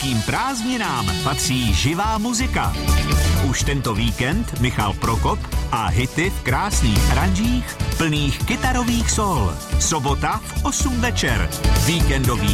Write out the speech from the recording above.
Vánočním prázdninám patří živá muzika. Už tento víkend Michal Prokop a hity v krásných aranžích plných kytarových sol. Sobota v 8 večer. Víkendový